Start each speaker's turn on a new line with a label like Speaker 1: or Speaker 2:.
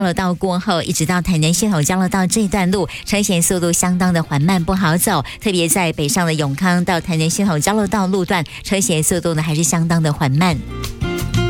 Speaker 1: 交流道过后，一直到台南系统交流道这段路，车行速度相当的缓慢，不好走。特别在北上的永康到台南系统交流道路段，车行速度呢还是相当的缓慢。